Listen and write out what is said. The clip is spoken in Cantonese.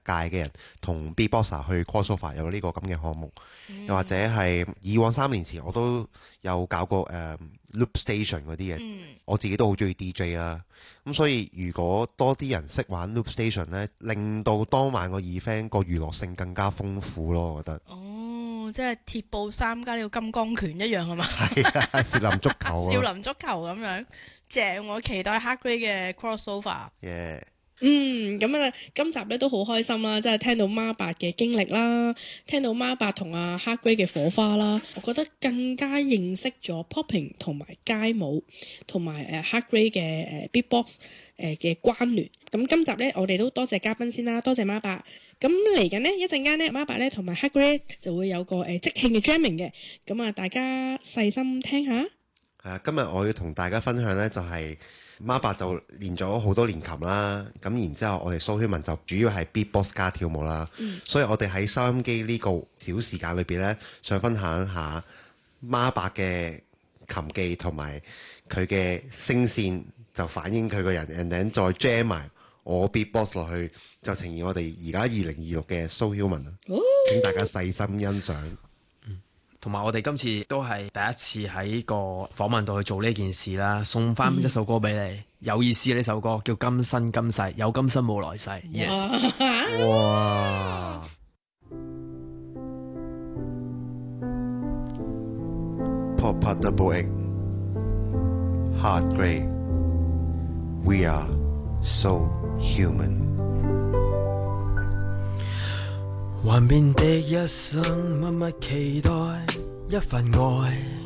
嘅人同 beatboxer 去 crossover 有呢個咁嘅項目，又或者係以往3年前我都有搞過loop station 嗰啲嘅，我自己都好中意 DJ 啦。咁所以如果多啲人識玩 loop station 呢，令到當晚個 event 個娛樂性更加豐富咯，我覺得。 即係鐵布衫加呢個金剛拳一樣係嘛？ 係啊，少林足球啊！ 少林足球咁樣，正！我期待 Hard Grade 嘅 crossover。 咁啊，今集咧都好開心啦，即係聽到孖八嘅經歷啦，聽到孖八同阿 Hard Grade 嘅火花啦，我覺得更加認識咗 popping 同埋街舞同埋Hard Grade 嘅beatbox 嘅關聯。咁今集咧，我哋都多謝嘉賓先啦，多謝孖八。咁嚟緊呢，一陣間咧，孖八咧同埋 Hard Grade 就會有個即興嘅 jamming 嘅，咁啊大家細心聽下。 今日我要同大家分享呢，就係孖八就練咗好多年琴啦，咁然之後我哋蘇軒文就主要係 beatbox 加跳舞啦，所以我哋喺收音機呢個小時間裏邊呢，想分享一下孖八嘅琴技同埋佢嘅聲線，就反映佢個人 and then 再 jam 埋我 beatbox 落去，就呈現我哋而家2026嘅蘇軒文啦。請大家細心欣賞。 同埋我哋今次都係第一次喺個訪問度去做呢件事啦，送翻一首歌俾你，有意思嘅呢首歌叫《今生今世》，有今生冇來世。Yes， 哇！Pop Double X Hard Grade We Are So Human。 幻變的一生，默默期待一份愛。